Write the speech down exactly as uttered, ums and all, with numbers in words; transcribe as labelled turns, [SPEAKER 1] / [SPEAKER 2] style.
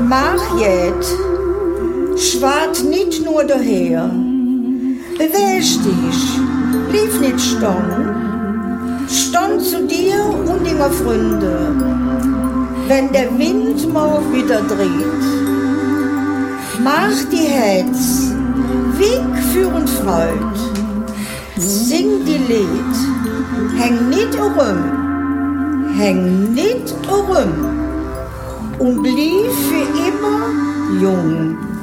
[SPEAKER 1] Mach jet, schwart nicht nur daher. Beweg dich, blieb nicht stehen. Stand zu dir und deiner Freunde, wenn der Wind mal wieder dreht. Mach die Herz, wink für und Freud. Sing die Lied, häng nicht rum, häng nicht rum und blieb für immer jung.